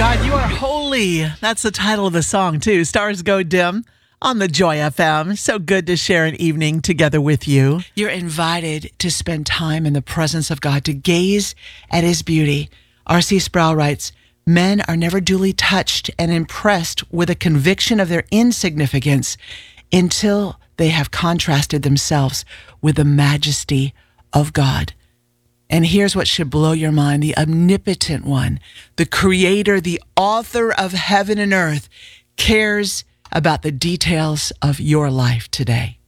God, you are holy. That's the title of the song, too. Stars Go Dim on the Joy FM. So good to share an evening together with you. You're invited to spend time in the presence of God, to gaze at his beauty. R.C. Sproul writes, men are never duly touched and impressed with a conviction of their insignificance until they have contrasted themselves with the majesty of God. And here's what should blow your mind. The omnipotent one, the creator, the author of heaven and earth, cares about the details of your life today.